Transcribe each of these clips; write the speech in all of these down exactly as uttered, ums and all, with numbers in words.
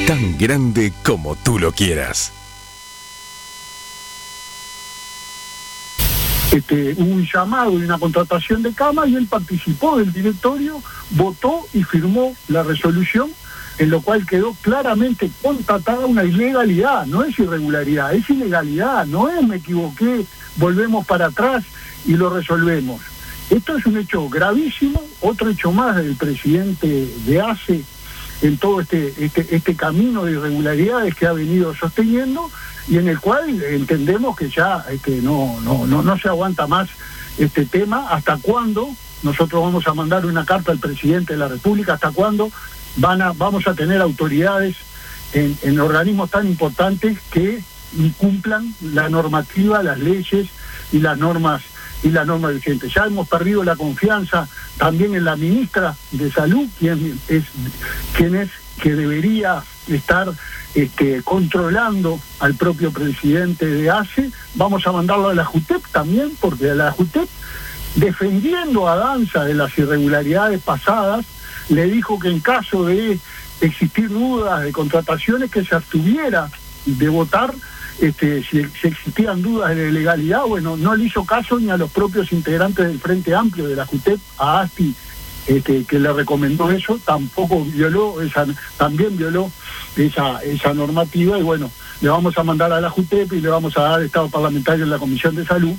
tan grande como tú lo quieras. Este, un llamado y una contratación de cama y él participó del directorio, votó y firmó la resolución, en lo cual quedó claramente constatada una ilegalidad, no es irregularidad, es ilegalidad, no es me equivoqué, volvemos para atrás y lo resolvemos. Esto es un hecho gravísimo, otro hecho más del presidente de ACE en todo este, este, este camino de irregularidades que ha venido sosteniendo y en el cual entendemos que ya este, no, no, no, no se aguanta más este tema, hasta cuándo nosotros vamos a mandar una carta al presidente de la República, hasta cuándo van a, vamos a tener autoridades en, en organismos tan importantes que incumplan la normativa, las leyes y las normas y las normas vigentes. Ya hemos perdido la confianza también en la ministra de Salud, quien es, quien es que debería estar este, controlando al propio presidente de ACE. Vamos a mandarlo a la JUTEP también, porque a la JUTEP, defendiendo a Danza de las irregularidades pasadas, le dijo que en caso de existir dudas de contrataciones que se abstuviera de votar. Este, si, si existían dudas de legalidad, bueno, no le hizo caso ni a los propios integrantes del Frente Amplio de la JUTEP, a ASTI, este, que le recomendó eso, tampoco violó esa, también violó esa, esa normativa, y bueno, le vamos a mandar a la JUTEP y le vamos a dar estado parlamentario en la Comisión de Salud.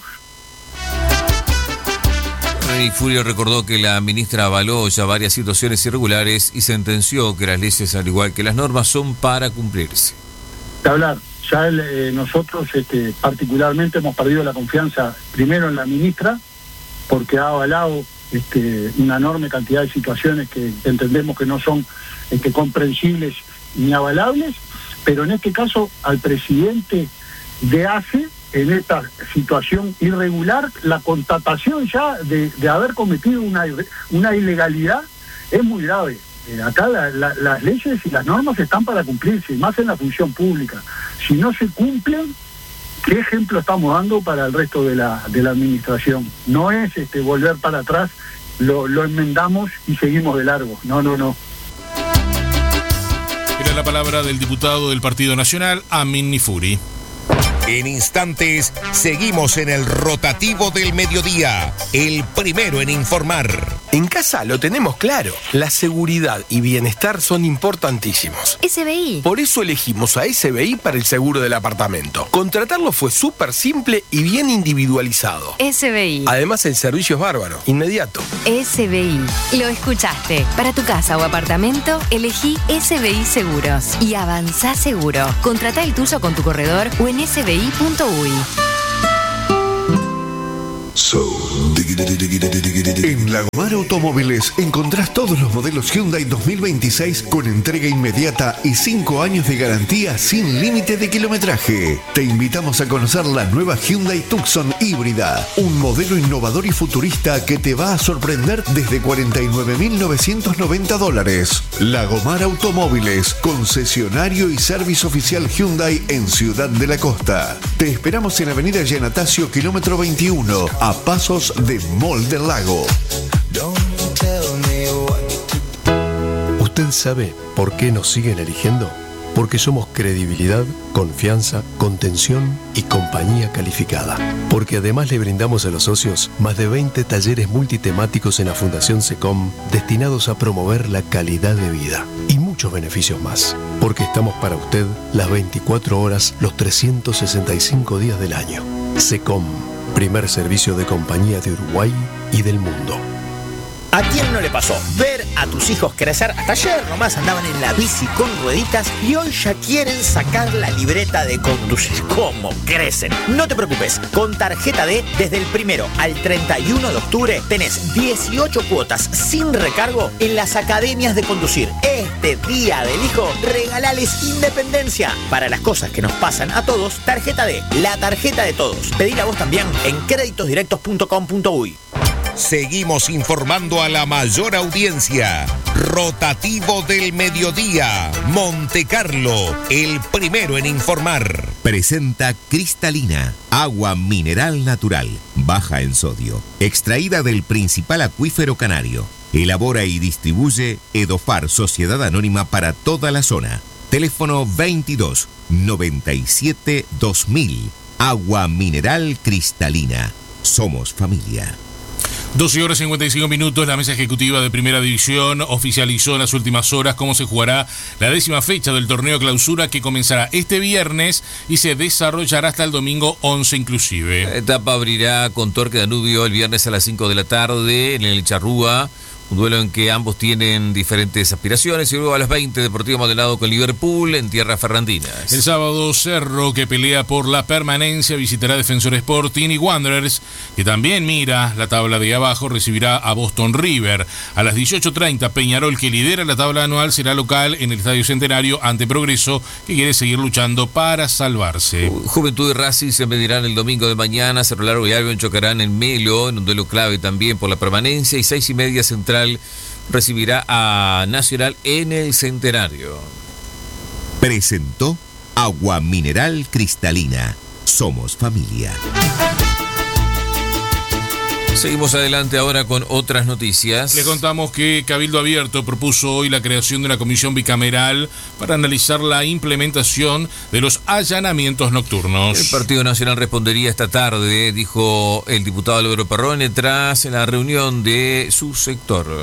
René Furio recordó que la ministra avaló ya varias situaciones irregulares y sentenció que las leyes, al igual que las normas, son para cumplirse. De hablar. Ya el, eh, nosotros este, particularmente hemos perdido la confianza primero en la ministra, porque ha avalado este, una enorme cantidad de situaciones que entendemos que no son este, comprensibles ni avalables, pero en este caso al presidente de ACE, en esta situación irregular, la constatación ya de, de haber cometido una, una ilegalidad es muy grave. Eh, acá la, la, las leyes y las normas están para cumplirse, más en la función pública. Si no se cumplen, ¿qué ejemplo estamos dando para el resto de la, de la administración? No es este, volver para atrás, lo, lo enmendamos y seguimos de largo. No, no, no. Era la palabra del diputado del Partido Nacional, Amin Nifuri. En instantes, seguimos en el rotativo del mediodía, el primero en informar. En casa lo tenemos claro, la seguridad y bienestar son importantísimos. S B I. Por eso elegimos a S B I para el seguro del apartamento. Contratarlo fue súper simple y bien individualizado. S B I. Además el servicio es bárbaro, inmediato. S B I. Lo escuchaste. Para tu casa o apartamento, elegí S B I Seguros y avanzá seguro. Contratá el tuyo con tu corredor o en s b i punto u y. En Lagomar Automóviles encontrás todos los modelos Hyundai dos mil veintiséis con entrega inmediata y cinco años de garantía sin límite de kilometraje. Te invitamos a conocer la nueva Hyundai Tucson híbrida, un modelo innovador y futurista que te va a sorprender desde cuarenta y nueve mil novecientos noventa dólares. Lagomar Automóviles, concesionario y servicio oficial Hyundai en Ciudad de la Costa. Te esperamos en Avenida Yanatacio, kilómetro veintiuno, a pasos de Mall del Lago. ¿Usted sabe por qué nos siguen eligiendo? Porque somos credibilidad, confianza, contención y compañía calificada. Porque además le brindamos a los socios más de veinte talleres multitemáticos en la Fundación SECOM destinados a promover la calidad de vida y muchos beneficios más. Porque estamos para usted las veinticuatro horas, los trescientos sesenta y cinco días del año. SECOM, primer servicio de compañía de Uruguay y del mundo. ¿A quién no le pasó ver a tus hijos crecer? Hasta ayer nomás andaban en la bici con rueditas y hoy ya quieren sacar la libreta de conducir. ¿Cómo crecen? No te preocupes, con tarjeta D, desde el primero al treinta y uno de octubre tenés dieciocho cuotas sin recargo en las academias de conducir. Este día del hijo, regalales independencia. Para las cosas que nos pasan a todos, tarjeta D, la tarjeta de todos. Pedila vos también en créditos directos punto com punto u y. Seguimos informando a la mayor audiencia. Rotativo del mediodía. Monte Carlo, el primero en informar. Presenta Cristalina, agua mineral natural, baja en sodio, extraída del principal acuífero canario. Elabora y distribuye Edofar, Sociedad Anónima para toda la zona. Teléfono veintidós noventa y siete dos mil. Agua mineral cristalina. Somos familia. doce horas cincuenta y cinco minutos, la mesa ejecutiva de Primera División oficializó en las últimas horas cómo se jugará la décima fecha del torneo clausura que comenzará este viernes y se desarrollará hasta el domingo once inclusive. La etapa abrirá con Torque Danubio el viernes a las cinco de la tarde en el Charrúa. Un duelo en que ambos tienen diferentes aspiraciones y luego a las veinte Deportivo Maldonado con Liverpool en tierras ferrandinas. El sábado Cerro, que pelea por la permanencia, visitará Defensor Sporting y Wanderers, que también mira la tabla de abajo, recibirá a Boston River. A las dieciocho treinta Peñarol, que lidera la tabla anual, será local en el Estadio Centenario ante Progreso, que quiere seguir luchando para salvarse. Juventud y Racing se medirán el domingo de mañana. Cerro Largo y Albion chocarán en Melo en un duelo clave también por la permanencia, y seis y media Central recibirá a Nacional en el Centenario. Presentó Agua Mineral Cristalina. Somos familia. Seguimos adelante ahora con otras noticias. Le contamos que Cabildo Abierto propuso hoy la creación de una comisión bicameral para analizar la implementación de los allanamientos nocturnos. El Partido Nacional respondería esta tarde, dijo el diputado Álvaro Perrone, tras la reunión de su sector.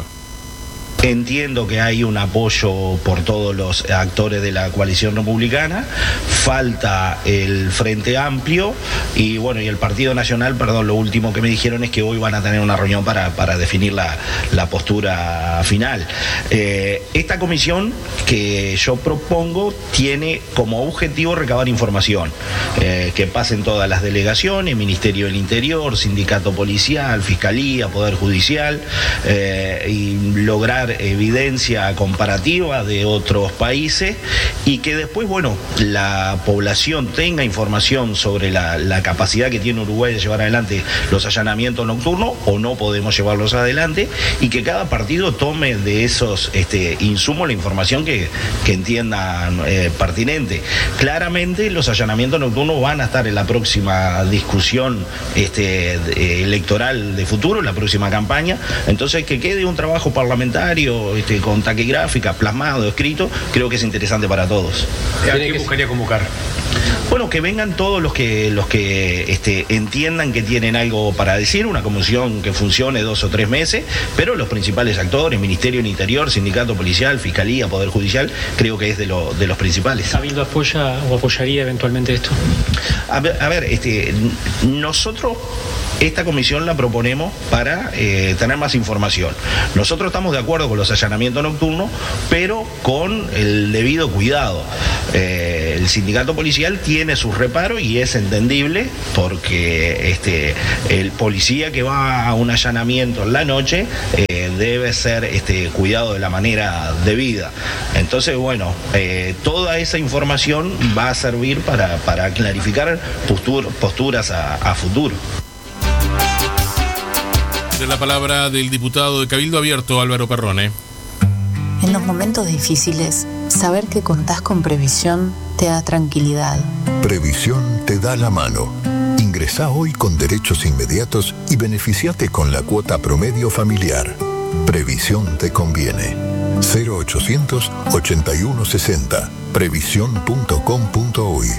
Entiendo que hay un apoyo por todos los actores de la coalición republicana, falta el Frente Amplio y bueno, y el Partido Nacional, perdón, lo último que me dijeron es que hoy van a tener una reunión para, para definir la, la postura final. Eh, esta comisión que yo propongo tiene como objetivo recabar información, eh, que pasen todas las delegaciones, Ministerio del Interior, Sindicato Policial, Fiscalía, Poder Judicial, eh, y lograr evidencia comparativa de otros países y que después, bueno, la población tenga información sobre la, la capacidad que tiene Uruguay de llevar adelante los allanamientos nocturnos o no podemos llevarlos adelante, y que cada partido tome de esos este, insumos la información que, que entiendan eh, pertinente. Claramente los allanamientos nocturnos van a estar en la próxima discusión este, electoral de futuro, en la próxima campaña, entonces que quede un trabajo parlamentario Este, con taquigráfica, plasmado, escrito, creo que es interesante para todos. ¿A quién buscaría convocar? Bueno, que vengan todos los que los que este, entiendan que tienen algo para decir, una comisión que funcione dos o tres meses, pero los principales actores, Ministerio del Interior, Sindicato Policial, Fiscalía, Poder Judicial, creo que es de, lo, de los principales. ¿Cabildo apoya o apoyaría eventualmente esto? A ver, a ver este, nosotros esta comisión la proponemos para eh, tener más información. Nosotros estamos de acuerdo con los allanamientos nocturnos, pero con el debido cuidado. Eh, el sindicato policial tiene sus reparos y es entendible porque este, el policía que va a un allanamiento en la noche eh, debe ser este, cuidado de la manera debida. Entonces, bueno, eh, toda esa información va a servir para, para clarificar postur, posturas a, a futuro. De la palabra del diputado de Cabildo Abierto, Álvaro Perrone. En los momentos difíciles, saber que contás con Previsión te da tranquilidad. Previsión te da la mano. Ingresá hoy con derechos inmediatos y beneficiate con la cuota promedio familiar. Previsión te conviene. cero ochocientos ochenta y uno sesenta. previsión punto com punto uy.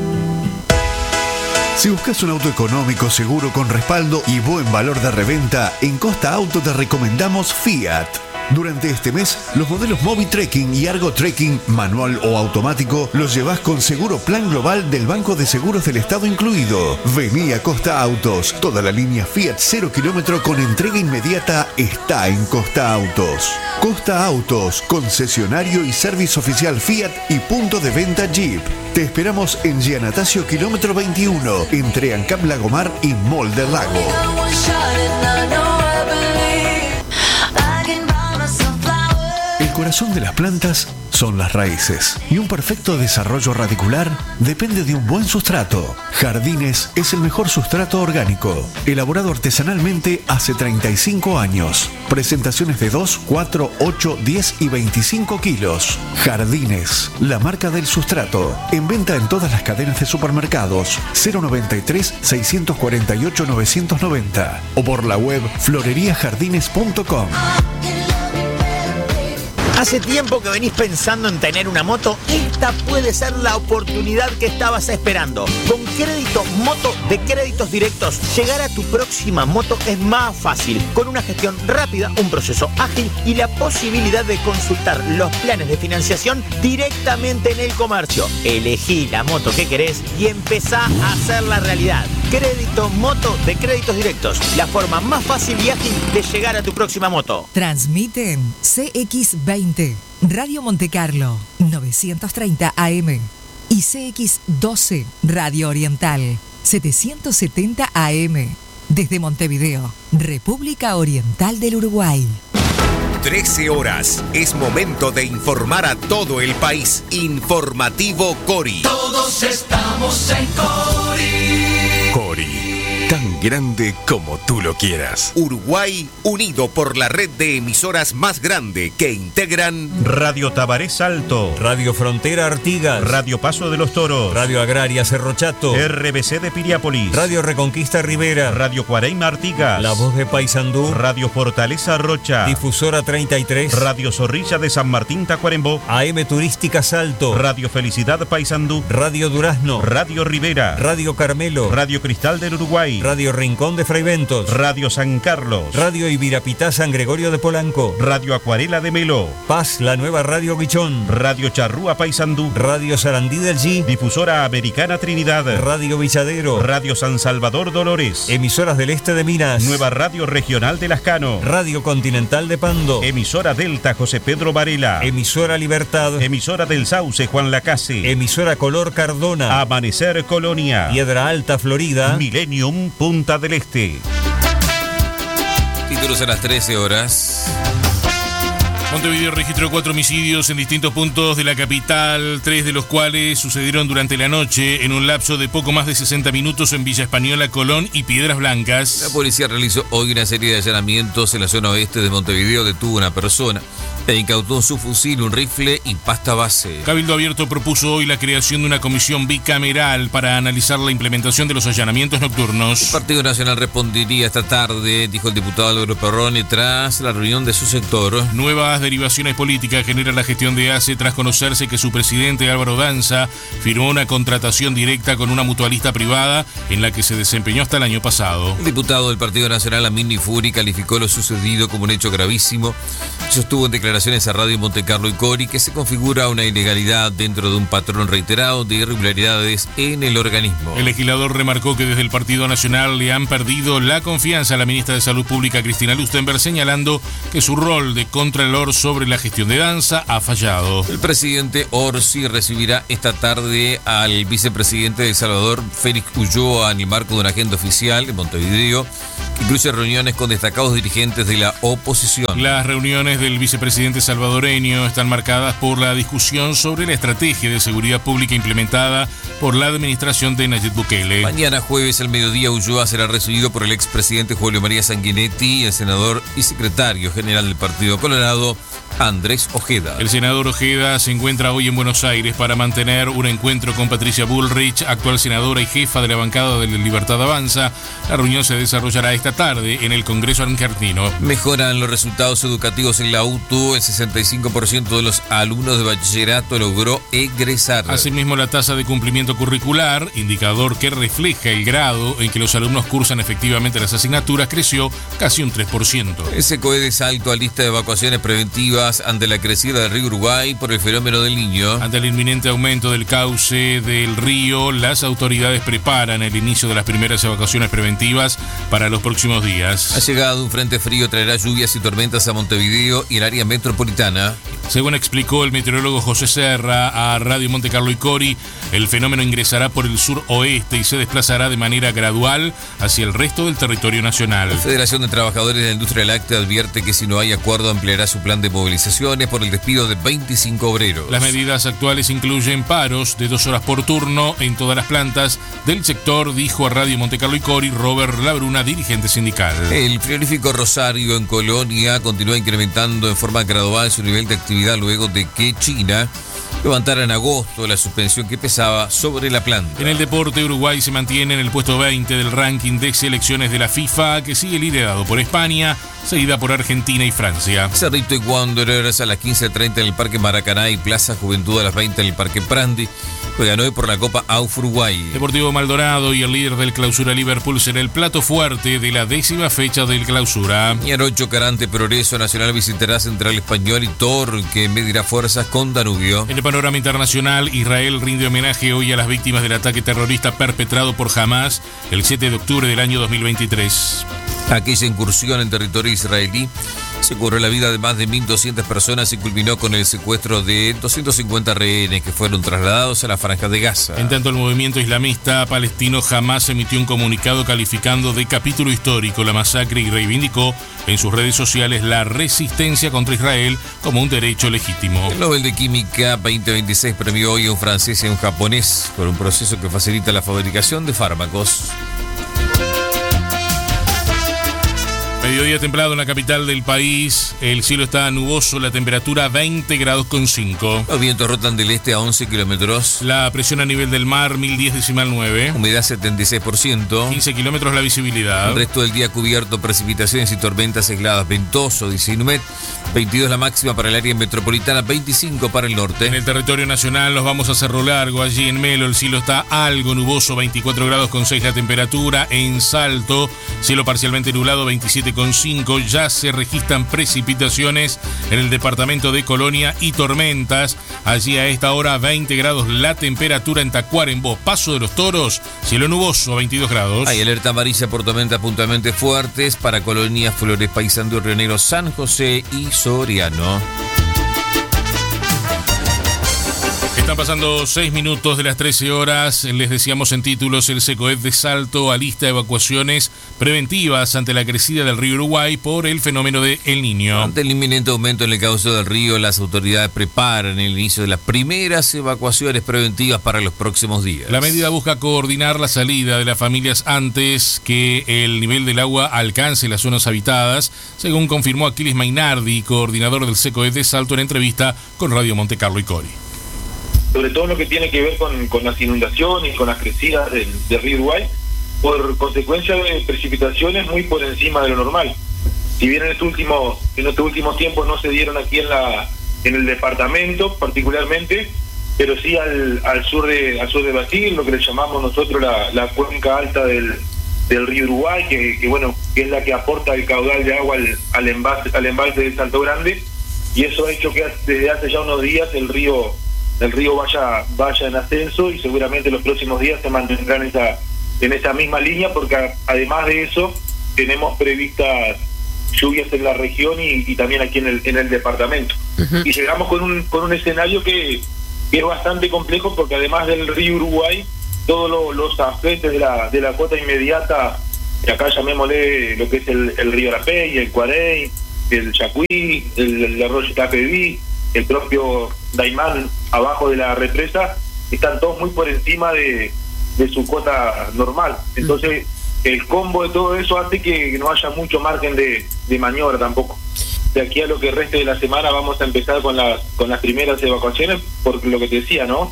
Si buscas un auto económico, seguro, con respaldo y buen valor de reventa, en Costa Auto te recomendamos Fiat. Durante este mes, los modelos Mobi Trekking y Argo Trekking, manual o automático, los llevas con seguro plan global del Banco de Seguros del Estado incluido. Vení a Costa Autos. Toda la línea Fiat cero kilómetro con entrega inmediata está en Costa Autos. Costa Autos, concesionario y servicio oficial Fiat y punto de venta Jeep. Te esperamos en Giannatasio kilómetro veintiuno, entre Ancap Lagomar y Mall del Lago. El corazón de las plantas son las raíces, y un perfecto desarrollo radicular depende de un buen sustrato. Jardines es el mejor sustrato orgánico, elaborado artesanalmente hace treinta y cinco años. Presentaciones de dos, cuatro, ocho, diez y veinticinco kilos. Jardines, la marca del sustrato. En venta en todas las cadenas de supermercados. cero noventa y tres, seiscientos cuarenta y ocho, novecientos noventa o por la web florería jardines punto com. Hace tiempo que venís pensando en tener una moto. Esta puede ser la oportunidad que estabas esperando. Con Crédito Moto de Créditos Directos, llegar a tu próxima moto es más fácil. Con una gestión rápida, un proceso ágil y la posibilidad de consultar los planes de financiación directamente en el comercio. Elegí la moto que querés y empezá a hacerla realidad. Crédito Moto de Créditos Directos, la forma más fácil y ágil de llegar a tu próxima moto. Transmiten C X veinte, Radio Montecarlo, novecientos treinta A M y C X doce, Radio Oriental, setecientos setenta A M. Desde Montevideo, República Oriental del Uruguay. trece horas. Es momento de informar a todo el país. Informativo Cori. Todos estamos en Cori. Cori, tan grande como tú lo quieras. Uruguay unido por la red de emisoras más grande que integran Radio Tabaré Salto, Radio Frontera Artigas, Radio Paso de los Toros, Radio Agraria Cerro Chato, R B C de Piriápolis, Radio Reconquista Rivera, Radio Cuareima Artigas, La Voz de Paysandú, Radio Fortaleza Rocha, Difusora treinta y tres, Radio Zorrilla de San Martín Tacuarembó, A M Turística Salto, Radio Felicidad Paysandú, Radio Durazno, Radio Rivera, Radio Carmelo, Radio Cristal del Uruguay, Radio Rincón de Fraiventos, Radio San Carlos, Radio Ibirapitá San Gregorio de Polanco, Radio Acuarela de Melo, Paz, la nueva Radio Guichón, Radio Charrúa Paysandú, Radio Sarandí del G, Difusora Americana Trinidad, Radio Villadero, Radio San Salvador Dolores, Emisoras del Este de Minas, Nueva Radio Regional de Lascano, Radio Continental de Pando, Emisora Delta José Pedro Varela, Emisora Libertad, Emisora del Sauce Juan Lacase, Emisora Color Cardona, Amanecer Colonia, Piedra Alta Florida, Millennium Punta del Este. Títulos a las trece horas. Montevideo registró cuatro homicidios en distintos puntos de la capital, tres de los cuales sucedieron durante la noche en un lapso de poco más de sesenta minutos en Villa Española, Colón y Piedras Blancas. La policía realizó hoy una serie de allanamientos en la zona oeste de Montevideo. Detuvo una persona e incautó un subfusil, un rifle y pasta base. Cabildo Abierto propuso hoy la creación de una comisión bicameral para analizar la implementación de los allanamientos nocturnos. El Partido Nacional respondería esta tarde, dijo el diputado Álvaro Perrone, tras la reunión de su sector. Nuevas derivaciones políticas genera la gestión de A C E tras conocerse que su presidente Álvaro Danza firmó una contratación directa con una mutualista privada en la que se desempeñó hasta el año pasado. El diputado del Partido Nacional, Amini Furi, calificó lo sucedido como un hecho gravísimo. Sostuvo en declaraciones a Radio Montecarlo y Cori que se configura una ilegalidad dentro de un patrón reiterado de irregularidades en el organismo. El legislador remarcó que desde el Partido Nacional le han perdido la confianza a la ministra de Salud Pública, Cristina Lustenberg, señalando que su rol de contralor sobre la gestión de Danza ha fallado. El presidente Orsi recibirá esta tarde al vicepresidente de El Salvador, Félix Ulloa, en el marco de una agenda oficial en Montevideo que incluye reuniones con destacados dirigentes de la oposición. Las reuniones del vicepresidente salvadoreño están marcadas por la discusión sobre la estrategia de seguridad pública implementada por la administración de Nayib Bukele. Mañana jueves al mediodía Ulloa será recibido por el expresidente Julio María Sanguinetti y el senador y secretario general del Partido Colorado, Andrés Ojeda. El senador Ojeda se encuentra hoy en Buenos Aires para mantener un encuentro con Patricia Bullrich, actual senadora y jefa de la bancada de la Libertad Avanza. La reunión se desarrollará esta tarde en el Congreso argentino. Mejoran los resultados educativos en la U T U. El sesenta y cinco por ciento de los alumnos de bachillerato logró egresar. Asimismo, la tasa de cumplimiento curricular, indicador que refleja el grado en que los alumnos cursan efectivamente las asignaturas, creció casi un tres por ciento. El SECOE de Salto alista de evacuaciones preventivas ante la crecida del río Uruguay por el fenómeno del Niño. Ante el inminente aumento del cauce del río, las autoridades preparan el inicio de las primeras evacuaciones preventivas para los próximos días. Ha llegado un frente frío, traerá lluvias y tormentas a Montevideo y el área metropolitana. Según explicó el meteorólogo José Serra a Radio Montecarlo y Cori, el fenómeno ingresará por el sur-oeste y se desplazará de manera gradual hacia el resto del territorio nacional. La Federación de Trabajadores de la Industria Láctea advierte que si no hay acuerdo ampliará su plan de movilizaciones por el despido de veinticinco obreros. Las medidas actuales incluyen paros de dos horas por turno en todas las plantas del sector, dijo a Radio Montecarlo y Cori Robert Labruna, dirigente sindical. El frigorífico Rosario en Colonia continúa incrementando en forma gradual su nivel de actividad luego de que China levantara en agosto la suspensión que pesaba sobre la planta. En el deporte, Uruguay se mantiene en el puesto veinte del ranking de selecciones de la FIFA, que sigue liderado por España, seguida por Argentina y Francia. Cerrito y Wanderers a las quince treinta en el Parque Maracaná y Plaza Juventud a las veinte en el Parque Prandi. Juegan hoy por la Copa A U F Uruguay. Deportivo Maldonado y el líder del Clausura Liverpool será el plato fuerte de la décima fecha del Clausura. Y Arocho Carante Progreso Nacional visitará Central Español y Tor, que medirá fuerzas con Danubio. En el panorama internacional, Israel rinde homenaje hoy a las víctimas del ataque terrorista perpetrado por Hamas el siete de octubre del año dos mil veintitrés. Aquella incursión en territorio israelí se cobró la vida de más de mil doscientas personas y culminó con el secuestro de doscientos cincuenta rehenes que fueron trasladados a la Franja de Gaza. En tanto, el movimiento islamista palestino Hamas emitió un comunicado calificando de capítulo histórico la masacre y reivindicó en sus redes sociales la resistencia contra Israel como un derecho legítimo. El Nobel de Química veinte veintiséis premió hoy a un francés y a un japonés por un proceso que facilita la fabricación de fármacos. Mediodía templado en la capital del país, el cielo está nuboso, la temperatura veinte grados con cinco. Los vientos rotan del este a once kilómetros. La presión a nivel del mar mil diez decimal nueve. Humedad setenta y seis por ciento. quince kilómetros la visibilidad. El resto del día cubierto, precipitaciones y tormentas aisladas, ventoso, dice Inumet. veintidós la máxima para el área metropolitana, veinticinco para el norte. En el territorio nacional nos vamos a Cerro Largo, allí en Melo el cielo está algo nuboso, veinticuatro grados con seis la temperatura. En Salto, cielo parcialmente nublado, veintisiete con cinco. Ya se registran precipitaciones en el departamento de Colonia y tormentas. Allí a esta hora veinte grados la temperatura. En Tacuarembó, Paso de los Toros, cielo nuboso, veintidós grados. Hay alerta amarilla por tormentas puntualmente fuertes para Colonia, Flores, Paysandú, Río Negro, San José y Soriano. Están pasando seis minutos de las trece horas. Les decíamos en títulos, el SECOED de Salto alista evacuaciones preventivas ante la crecida del río Uruguay por el fenómeno de El Niño. Ante el inminente aumento en el cauce del río, las autoridades preparan el inicio de las primeras evacuaciones preventivas para los próximos días. La medida busca coordinar la salida de las familias antes que el nivel del agua alcance las zonas habitadas, según confirmó Aquiles Mainardi, coordinador del SECOED de Salto, en entrevista con Radio Montecarlo y Cori. Sobre todo lo que tiene que ver con, con las inundaciones, con las crecidas del, del río Uruguay, por consecuencia de precipitaciones muy por encima de lo normal. Si bien en estos últimos, en estos últimos tiempos no se dieron aquí en la en el departamento particularmente, pero sí al, al sur de al sur de Brasil, lo que le llamamos nosotros la, la cuenca alta del, del río Uruguay, que, que bueno, que es la que aporta el caudal de agua al, al embalse, al embalse de Salto Grande, y eso ha hecho que desde hace ya unos días el río el río vaya vaya en ascenso, y seguramente los próximos días se mantendrán esa en esa misma línea, porque a, además de eso tenemos previstas lluvias en la región y, y también aquí en el en el departamento. Uh-huh. Y llegamos con un con un escenario que, que es bastante complejo, porque además del río Uruguay, todos lo, los afluentes de la de la cuota inmediata, y acá llamémosle lo que es el, el río Arapey, el Cuarey, el Chacuí, el, el arroyo Tapeví, el propio Daimán abajo de la represa, están todos muy por encima de, de su cuota normal. Entonces el combo de todo eso hace que no haya mucho margen de, de maniobra tampoco. De aquí a lo que reste de la semana vamos a empezar con las con las primeras evacuaciones, porque lo que te decía, ¿no?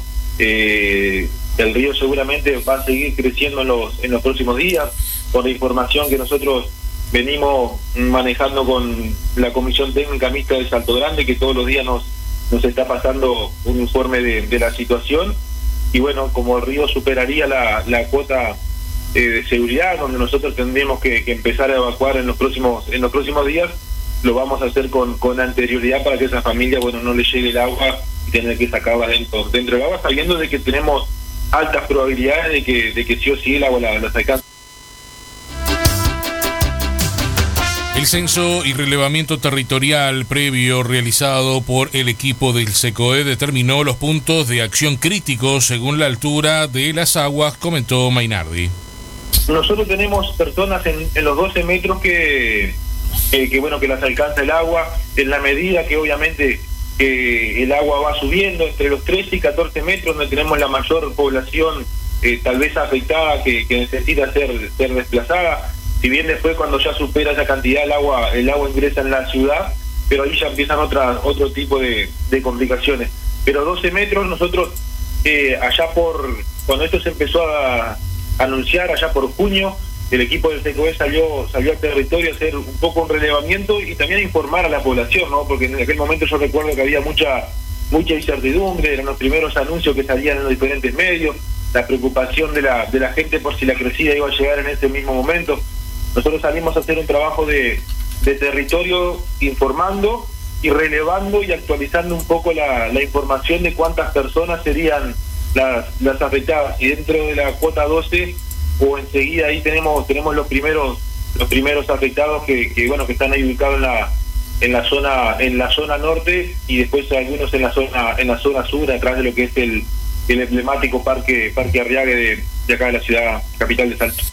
Eh, el río seguramente va a seguir creciendo en los en los próximos días, por la información que nosotros venimos manejando con la Comisión Técnica Mixta de Salto Grande, que todos los días nos nos está pasando un informe de, de la situación. Y bueno, como el río superaría la, la cuota eh, de seguridad, donde nosotros tendremos que, que empezar a evacuar en los próximos en los próximos días, lo vamos a hacer con, con anterioridad para que esa familia, bueno, no le llegue el agua y tener que sacarla dentro, dentro del agua, sabiendo de que tenemos altas probabilidades de que de que sí o sí el agua la, las alcance. El censo y relevamiento territorial previo realizado por el equipo del SECOE determinó los puntos de acción críticos según la altura de las aguas, comentó Mainardi. Nosotros tenemos personas en, en los doce metros que, que, que bueno que las alcanza el agua, en la medida que obviamente eh, el agua va subiendo entre los trece y catorce metros, donde tenemos la mayor población eh, tal vez afectada que, que necesita ser, ser desplazada. Si bien después, cuando ya supera esa cantidad, el agua el agua ingresa en la ciudad, pero ahí ya empiezan otras otro tipo de, de complicaciones. pero doce metros nosotros eh, allá por, cuando esto se empezó a anunciar, allá por junio, el equipo del C C O E salió, salió al territorio a hacer un poco un relevamiento y también a informar a la población, ¿no? Porque en aquel momento yo recuerdo que había mucha mucha incertidumbre, eran los primeros anuncios que salían en los diferentes medios, la preocupación de la, de la gente por si la crecida iba a llegar en ese mismo momento. Nosotros salimos a hacer un trabajo de, de territorio informando y relevando y actualizando un poco la, la información de cuántas personas serían las, las afectadas. Y dentro de la cuota doce, o enseguida ahí tenemos tenemos los primeros los primeros afectados que, que bueno que están ahí ubicados en la en la zona en la zona norte, y después algunos en la zona en la zona sur, atrás de lo que es el, el emblemático parque parque Arriague de, de acá de la ciudad capital de Salto.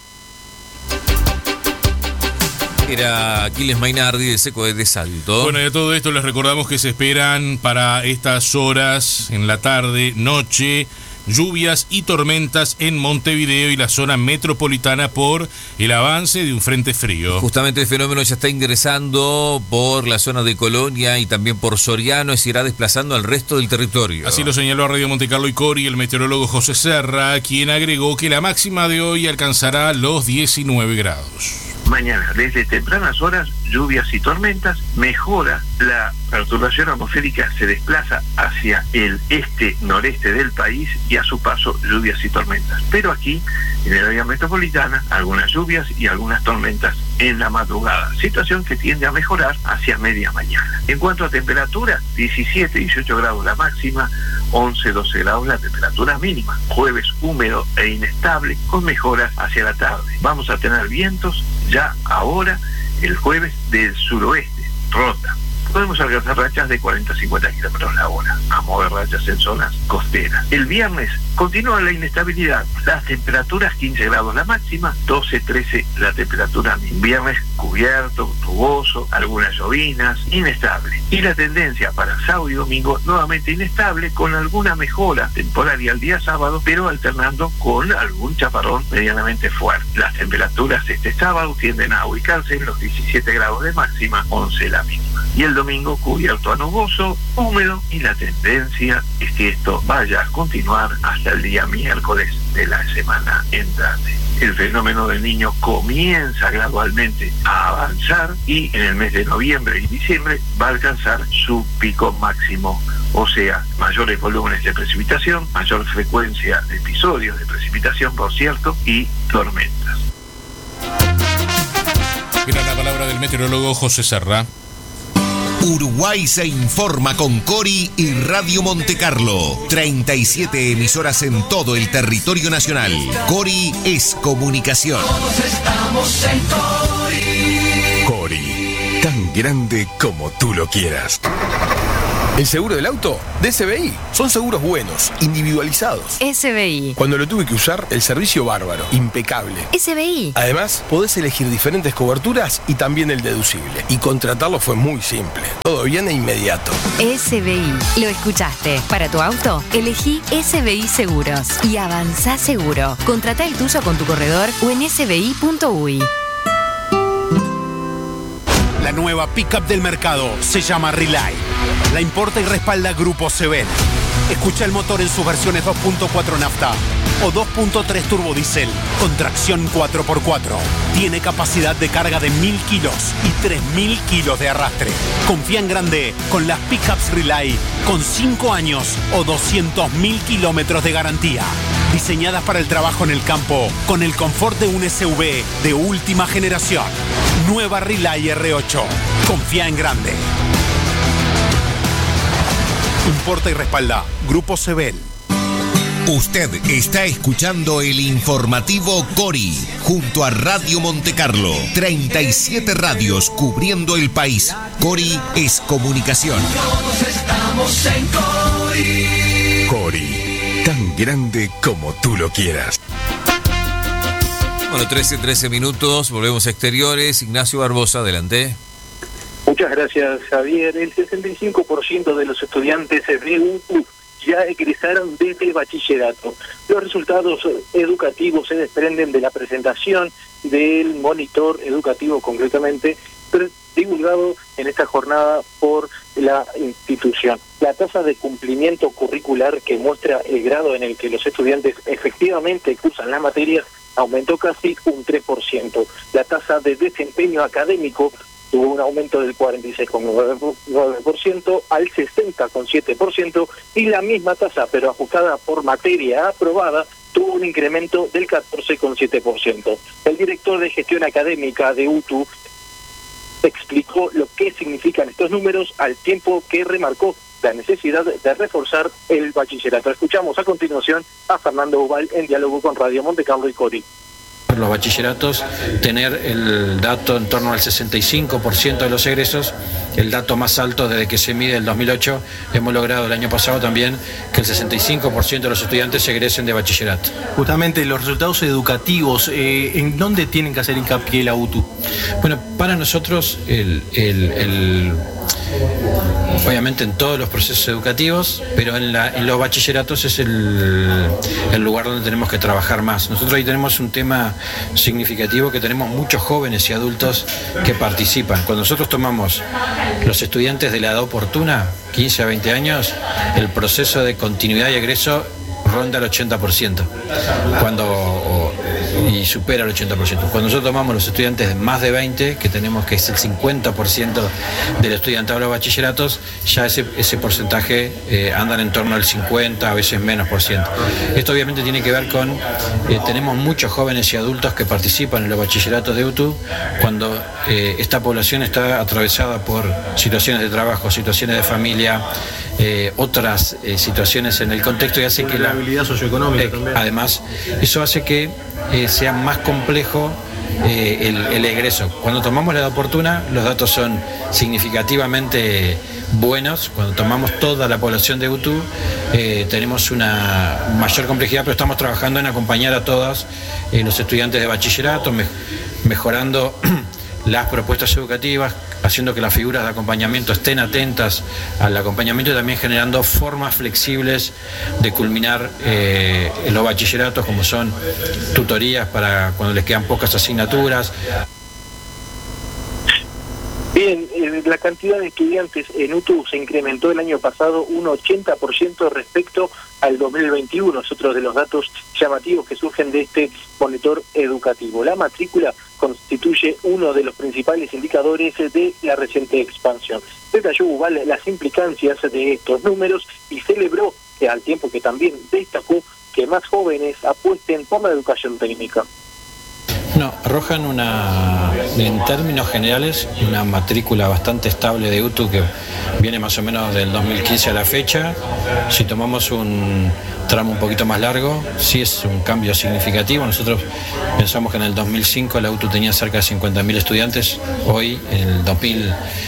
Era Aquiles Mainardi de C C O E de Salto. Bueno, y a todo esto les recordamos que se esperan para estas horas, en la tarde, noche, lluvias y tormentas en Montevideo y la zona metropolitana por el avance de un frente frío. Justamente el fenómeno ya está ingresando por la zona de Colonia y también por Soriano y se irá desplazando al resto del territorio. Así lo señaló a Radio Montecarlo y Cori el meteorólogo José Serra, quien agregó que la máxima de hoy alcanzará los diecinueve grados. Mañana, desde tempranas horas, lluvias y tormentas, mejora la perturbación atmosférica, se desplaza hacia el este-noreste del país y a su paso lluvias y tormentas. Pero aquí, en el área metropolitana, algunas lluvias y algunas tormentas en la madrugada, situación que tiende a mejorar hacia media mañana. En cuanto a temperatura, diecisiete, dieciocho grados la máxima, once, doce grados la temperatura mínima. Jueves húmedo e inestable con mejoras hacia la tarde. Vamos a tener vientos ya ahora el jueves del suroeste, rota. Podemos alcanzar rachas de cuarenta a cincuenta kilómetros la hora, a mover rachas en zonas costeras. El viernes continúa la inestabilidad, las temperaturas quince grados la máxima, doce, trece la temperatura mínima. Viernes cubierto, nuboso, algunas llovinas, inestable. Y la tendencia para sábado y domingo nuevamente inestable, con alguna mejora temporaria el día sábado, pero alternando con algún chaparrón medianamente fuerte. Las temperaturas este sábado tienden a ubicarse en los diecisiete grados de máxima, once la mínima. Y el domingo cubierto a nuboso, húmedo, y la tendencia es que esto vaya a continuar hasta el día miércoles de la semana entrante. El fenómeno del Niño comienza gradualmente a avanzar y en el mes de noviembre y diciembre va a alcanzar su pico máximo, o sea, mayores volúmenes de precipitación, mayor frecuencia de episodios de precipitación, por cierto, y tormentas. Era la palabra del meteorólogo José Serra. Uruguay se informa con Cori y Radio Montecarlo. treinta y siete emisoras en todo el territorio nacional. Cori es comunicación. Todos estamos en Cori. Cori, tan grande como tú lo quieras. El seguro del auto de S B I. Son seguros buenos, individualizados. S B I. Cuando lo tuve que usar, el servicio bárbaro, impecable. S B I. Además, podés elegir diferentes coberturas y también el deducible. Y contratarlo fue muy simple. Todo bien e inmediato. S B I. Lo escuchaste. Para tu auto, elegí S B I Seguros y avanzá seguro. Contratá el tuyo con tu corredor o en s b i punto u y. La nueva pickup del mercado se llama Relay. La importa y respalda Grupo Sebel. Escucha el motor en sus versiones dos punto cuatro nafta o dos punto tres turbo diésel con tracción cuatro por cuatro. Tiene capacidad de carga de mil kilos y tres mil kilos de arrastre. Confía en grande con las pickups Relay con cinco años o doscientos mil kilómetros de garantía. Diseñadas para el trabajo en el campo con el confort de un S U V de última generación. Nueva Relay R ocho. Confía en grande. Importa y respalda Grupo Sebel. Usted está escuchando el informativo Cori junto a Radio Montecarlo. treinta y siete radios cubriendo el país. Cori es comunicación. Todos estamos en Cori. Cori, tan grande como tú lo quieras. Bueno, trece, trece minutos, volvemos a exteriores. Ignacio Barbosa, adelante. Muchas gracias, Javier. El sesenta y cinco por ciento de los estudiantes de U P U ya egresaron desde el bachillerato. Los resultados educativos se desprenden de la presentación del monitor educativo, concretamente divulgado en esta jornada por la institución. La tasa de cumplimiento curricular que muestra el grado en el que los estudiantes efectivamente cursan las materias aumentó casi un tres por ciento. La tasa de desempeño académico tuvo un aumento del cuarenta y seis coma nueve por ciento al sesenta coma siete por ciento y la misma tasa, pero ajustada por materia aprobada, tuvo un incremento del catorce coma siete por ciento. El director de gestión académica de U T U explicó lo que significan estos números al tiempo que remarcó la necesidad de reforzar el bachillerato. Escuchamos a continuación a Fernando Ubal en diálogo con Radio Montecarlo y Cori. Los bachilleratos, tener el dato en torno al sesenta y cinco por ciento de los egresos, el dato más alto desde que se mide el dos mil ocho, hemos logrado el año pasado también que el sesenta y cinco por ciento de los estudiantes egresen de bachillerato. Justamente los resultados educativos, eh, ¿en dónde tienen que hacer hincapié la U T U? Bueno, para nosotros el, el, el obviamente en todos los procesos educativos, pero en, la, en los bachilleratos es el, el lugar donde tenemos que trabajar más. Nosotros ahí tenemos un tema significativo, que tenemos muchos jóvenes y adultos que participan. Cuando nosotros tomamos los estudiantes de la edad oportuna, quince a veinte años, el proceso de continuidad y egreso ronda el ochenta por ciento cuando, o, y supera el ochenta por ciento. Cuando nosotros tomamos los estudiantes de más de veinte, que tenemos que es el cincuenta por ciento del estudiantado de los bachilleratos, ya ese, ese porcentaje eh, andan en torno al cincuenta, a veces menos por ciento. Esto obviamente tiene que ver con, eh, tenemos muchos jóvenes y adultos que participan en los bachilleratos de U T U, cuando eh, esta población está atravesada por situaciones de trabajo, situaciones de familia, eh, otras eh, situaciones en el contexto, y hace que la habilidad socioeconómica eh, también. Además, eso hace que eh, sea más complejo eh, el, el egreso. Cuando tomamos la edad oportuna, los datos son significativamente buenos. Cuando tomamos toda la población de U T U, eh, tenemos una mayor complejidad, pero estamos trabajando en acompañar a todos eh, los estudiantes de bachillerato, me, mejorando las propuestas educativas, haciendo que las figuras de acompañamiento estén atentas al acompañamiento y también generando formas flexibles de culminar eh, los bachilleratos, como son tutorías para cuando les quedan pocas asignaturas. Bien, eh, la cantidad de estudiantes en U T U se incrementó el año pasado un ochenta por ciento respecto al dos mil veintiuno, es otro de los datos llamativos que surgen de este monitor educativo. La matrícula constituye uno de los principales indicadores de la reciente expansión. Detalló Ubal las implicancias de estos números y celebró que, al tiempo que también destacó que más jóvenes apuesten por la educación técnica. No, arrojan una, en términos generales, una matrícula bastante estable de U T U que viene más o menos del dos mil quince a la fecha. Si tomamos un tramo un poquito más largo, sí es un cambio significativo. Nosotros pensamos que en el dos mil cinco la U T U tenía cerca de cincuenta mil estudiantes. Hoy, en el dos mil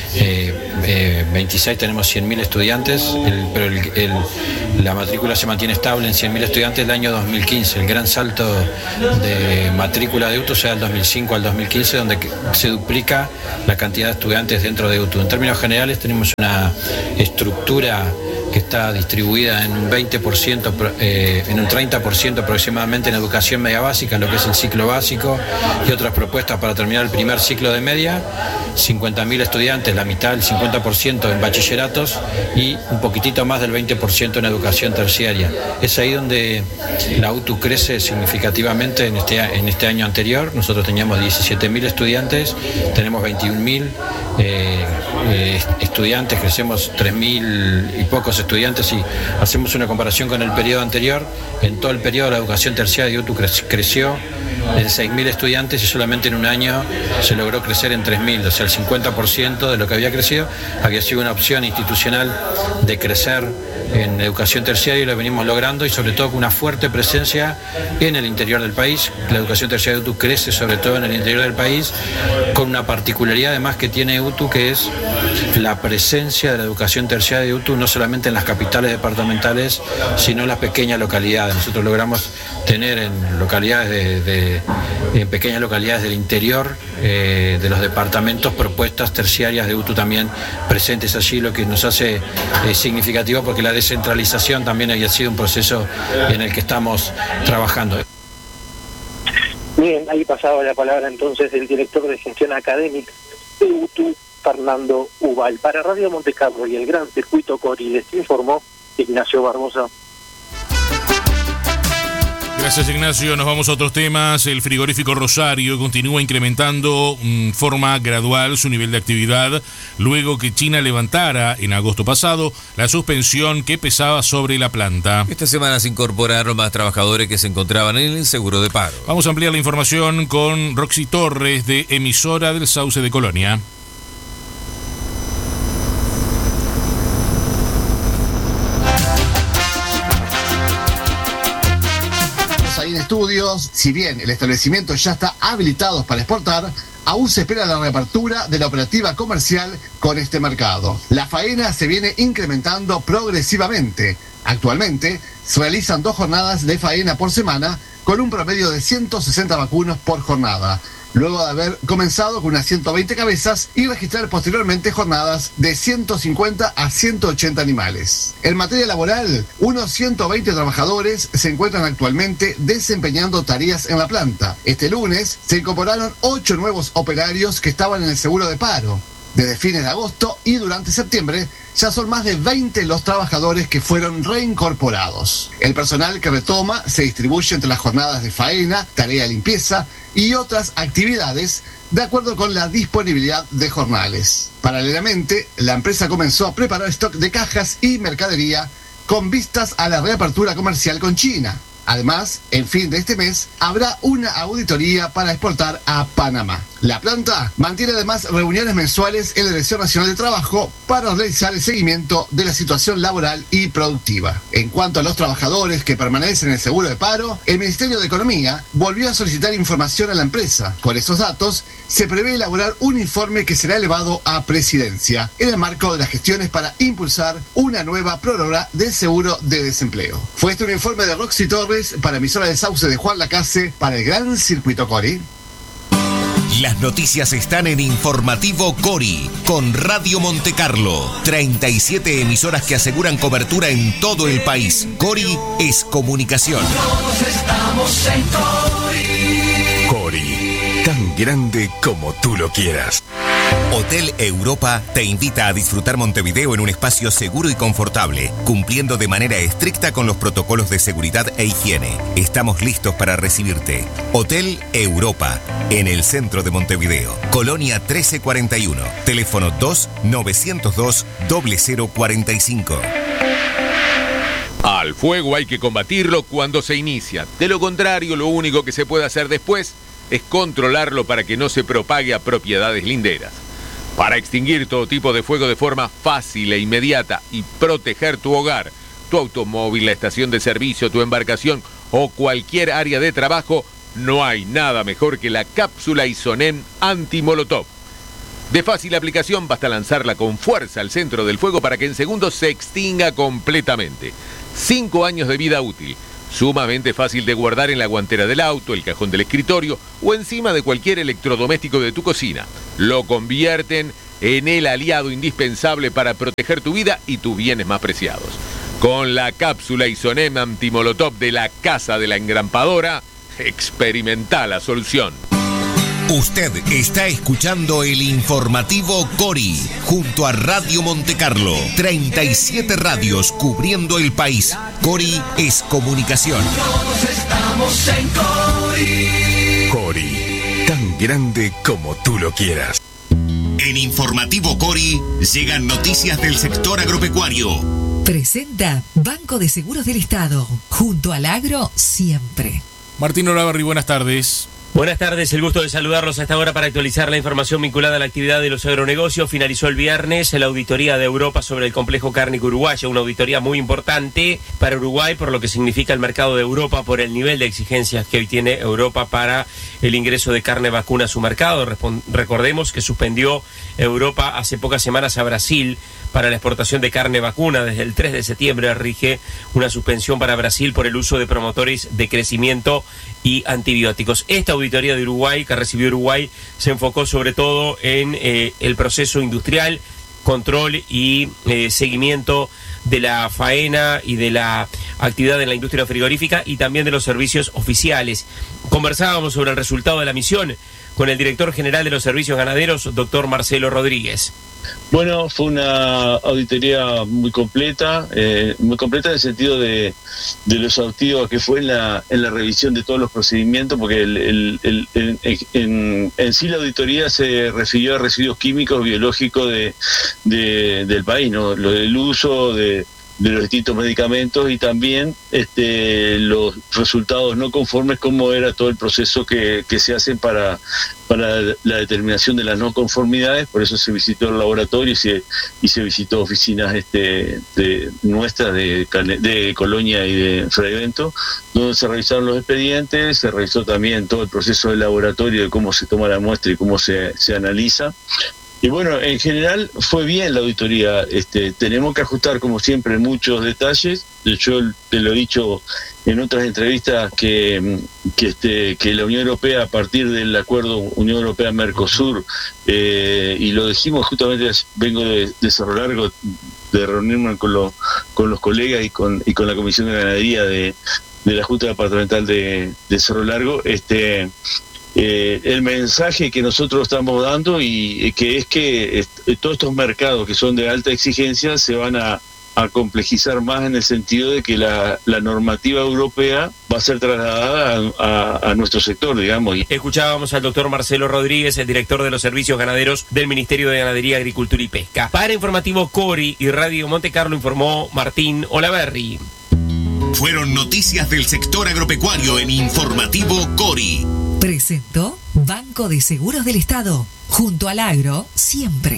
veintiséis, tenemos cien mil estudiantes, el, pero el, el, la matrícula se mantiene estable en cien mil estudiantes el año dos mil quince. El gran salto de matrícula de U T U sea del dos mil cinco al dos mil quince, donde se duplica la cantidad de estudiantes dentro de U T U. En términos generales, tenemos una estructura que está distribuida en un veinte por ciento, eh, en un treinta por ciento aproximadamente en educación media básica, lo que es el ciclo básico, y otras propuestas para terminar el primer ciclo de media, cincuenta mil estudiantes, la mitad, el cincuenta por ciento en bachilleratos y un poquitito más del veinte por ciento en educación terciaria. Es ahí donde la U T U crece significativamente en este, en este año anterior. Nosotros teníamos diecisiete mil estudiantes, tenemos veintiún mil eh, eh, estudiantes, crecemos tres mil y pocos estudiantes, y hacemos una comparación con el periodo anterior. En todo el periodo la educación terciaria de U T U cre- creció en seis mil estudiantes y solamente en un año se logró crecer en tres mil, o sea, el cincuenta por ciento de lo que había crecido había sido una opción institucional de crecer en educación terciaria, y lo venimos logrando, y sobre todo con una fuerte presencia en el interior del país. La educación terciaria de U T U crece sobre todo en el interior del país, con una particularidad además que tiene U T U, que es la presencia de la educación terciaria de U T U no solamente en las capitales departamentales, sino en las pequeñas localidades. Nosotros logramos tener en localidades de, de en pequeñas localidades del interior eh, de los departamentos propuestas terciarias de U T U también presentes allí, lo que nos hace eh, significativo, porque la descentralización también había sido un proceso en el que estamos trabajando. Bien, ahí pasaba la palabra entonces del director de gestión académica de U T U, Fernando Ubal. Para Radio Monte Carlo y el Gran Circuito Cori, les informó Ignacio Barbosa. Gracias, Ignacio. Nos vamos a otros temas. El frigorífico Rosario continúa incrementando en forma gradual su nivel de actividad luego que China levantara en agosto pasado la suspensión que pesaba sobre la planta. Esta semana se incorporaron más trabajadores que se encontraban en el seguro de paro. Vamos a ampliar la información con Roxy Torres, de Emisora del Sauce de Colonia. En estudios, si bien el establecimiento ya está habilitado para exportar, aún se espera la reapertura de la operativa comercial con este mercado. La faena se viene incrementando progresivamente. Actualmente se realizan dos jornadas de faena por semana con un promedio de ciento sesenta vacunos por jornada, luego de haber comenzado con unas ciento veinte cabezas y registrar posteriormente jornadas de ciento cincuenta a ciento ochenta animales. En materia laboral, unos ciento veinte trabajadores se encuentran actualmente desempeñando tareas en la planta. Este lunes se incorporaron ocho nuevos operarios que estaban en el seguro de paro. Desde fines de agosto y durante septiembre ya son más de veinte los trabajadores que fueron reincorporados. El personal que retoma se distribuye entre las jornadas de faena, tarea de limpieza y otras actividades de acuerdo con la disponibilidad de jornales. Paralelamente, la empresa comenzó a preparar stock de cajas y mercadería con vistas a la reapertura comercial con China. Además, en fin de este mes, habrá una auditoría para exportar a Panamá. La planta mantiene además reuniones mensuales en la Dirección Nacional de Trabajo para realizar el seguimiento de la situación laboral y productiva. En cuanto a los trabajadores que permanecen en el seguro de paro, el Ministerio de Economía volvió a solicitar información a la empresa. Con esos datos, se prevé elaborar un informe que será elevado a Presidencia en el marco de las gestiones para impulsar una nueva prórroga del seguro de desempleo. Fue este un informe de Roxy Torres para Emisora del Sauce de Juan Lacase para el Gran Circuito Cori. Las noticias están en Informativo Cori, con Radio Monte Carlo. treinta y siete emisoras que aseguran cobertura en todo el país. Cori es comunicación. Todos estamos en Cori. Cori, tan grande como tú lo quieras. Hotel Europa te invita a disfrutar Montevideo en un espacio seguro y confortable, cumpliendo de manera estricta con los protocolos de seguridad e higiene. Estamos listos para recibirte. Hotel Europa, en el centro de Montevideo. Colonia trece cuarenta y uno. Teléfono dos nueve cero dos cero cero cuatro cinco. Al fuego hay que combatirlo cuando se inicia. De lo contrario, lo único que se puede hacer después es controlarlo para que no se propague a propiedades linderas. Para extinguir todo tipo de fuego de forma fácil e inmediata y proteger tu hogar, tu automóvil, la estación de servicio, tu embarcación o cualquier área de trabajo, no hay nada mejor que la cápsula Isonem anti-molotov. De fácil aplicación, basta lanzarla con fuerza al centro del fuego para que en segundos se extinga completamente. Cinco años de vida útil. Sumamente fácil de guardar en la guantera del auto, el cajón del escritorio o encima de cualquier electrodoméstico de tu cocina. Lo convierten en el aliado indispensable para proteger tu vida y tus bienes más preciados. Con la cápsula Isonem antimolotov de la Casa de la Engrampadora, experimenta la solución. Usted está escuchando el Informativo Cori, junto a Radio Monte Carlo. treinta y siete radios cubriendo el país. Cori es comunicación. Todos estamos en Cori. Cori, tan grande como tú lo quieras. En Informativo Cori llegan noticias del sector agropecuario. Presenta Banco de Seguros del Estado, junto al agro siempre. Martín Olavarri, buenas tardes. Buenas tardes, el gusto de saludarlos a esta hora para actualizar la información vinculada a la actividad de los agronegocios. Finalizó el viernes la auditoría de Europa sobre el complejo cárnico uruguayo, una auditoría muy importante para Uruguay por lo que significa el mercado de Europa, por el nivel de exigencias que hoy tiene Europa para el ingreso de carne vacuna a su mercado. Respon- recordemos que suspendió Europa hace pocas semanas a Brasil para la exportación de carne vacuna. Desde el tres de septiembre rige una suspensión para Brasil por el uso de promotores de crecimiento y antibióticos. Esta auditoría de Uruguay, que recibió Uruguay, se enfocó sobre todo en eh, el proceso industrial, control y eh, seguimiento de la faena y de la actividad en la industria frigorífica y también de los servicios oficiales. Conversábamos sobre el resultado de la misión con el director general de los servicios ganaderos, doctor Marcelo Rodríguez. Bueno, fue una auditoría muy completa, eh, muy completa en el sentido de, de lo exhaustiva que fue en la, en la revisión de todos los procedimientos, porque el, el, el, el, en, en sí la auditoría se refirió a residuos químicos, biológicos de, de, del país, ¿no? Lo del uso de, de los distintos medicamentos y también este, los resultados no conformes, cómo era todo el proceso que, que se hace para, para la determinación de las no conformidades. Por eso se visitó el laboratorio y se, y se visitó oficinas este, de, nuestras de, de Colonia y de Frevento, donde se revisaron los expedientes, se revisó también todo el proceso del laboratorio, de cómo se toma la muestra y cómo se, se analiza. Y bueno, en general fue bien la auditoría. Este, tenemos que ajustar, como siempre, muchos detalles. Yo te lo he dicho en otras entrevistas que, que, este, que la Unión Europea, a partir del acuerdo Unión Europea-Mercosur, eh, y lo dijimos justamente, vengo de, de Cerro Largo, de reunirme con, lo, con los colegas y con, y con la Comisión de Ganadería de, de la Junta Departamental de, de Cerro Largo, este... Eh, el mensaje que nosotros estamos dando y eh, que es que eh, todos estos mercados que son de alta exigencia se van a, a complejizar más, en el sentido de que la, la normativa europea va a ser trasladada a, a, a nuestro sector, digamos. Escuchábamos al doctor Marcelo Rodríguez, el director de los servicios ganaderos del Ministerio de Ganadería, Agricultura y Pesca. Para Informativo Cori y Radio Monte Carlo informó Martín Olaverri. Fueron noticias del sector agropecuario en Informativo Cori. Presentó Banco de Seguros del Estado. Junto al agro, siempre.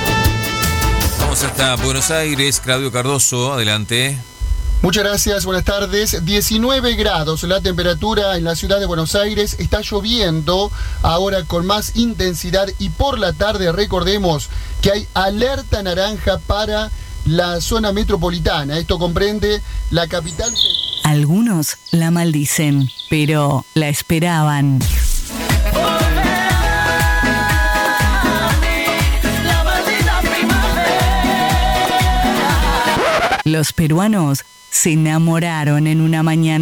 Vamos hasta Buenos Aires. Claudio Cardoso, adelante. Muchas gracias, buenas tardes. diecinueve grados la temperatura en la ciudad de Buenos Aires. Está lloviendo ahora con más intensidad y por la tarde recordemos que hay alerta naranja para la zona metropolitana. Esto comprende la capital. Algunos la maldicen, pero la esperaban. Los peruanos se enamoraron en una mañana.